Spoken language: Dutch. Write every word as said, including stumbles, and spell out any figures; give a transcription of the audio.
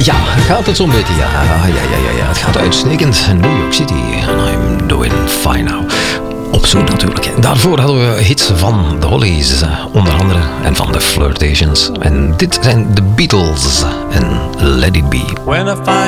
Ja, gaat het zo'n beetje? Ja, ja, ja, ja, ja. Het gaat uitstekend. New York City. And I'm doing fine now. Op zoek natuurlijk. Daarvoor hadden we hits van The Hollies, onder andere, en van The Flirtations. En dit zijn The Beatles en Let It Be. When I find